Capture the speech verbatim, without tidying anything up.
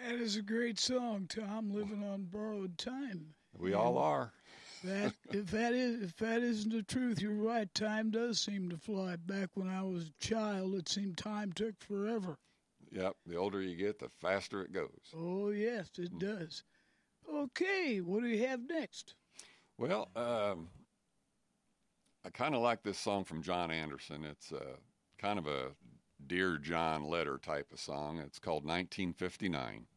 That is a great song, Tom. Living on borrowed time. We all are. That if that is if that isn't the truth, you're right. Time does seem to fly. Back when I was a child, it seemed time took forever. Yep. The older you get, the faster it goes. Oh yes, it does. Okay, what do you have next? Well, um, I kind of like this song from John Anderson. It's uh, kind of a Dear John letter type of song. It's called nineteen fifty-nine.